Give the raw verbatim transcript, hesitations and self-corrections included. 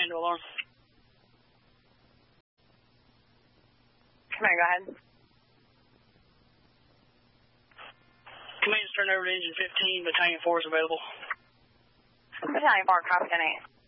Commando alarm. Command, go ahead. Command's turn over to engine fifteen, battalion four is available. Battalion four, copy ten eight.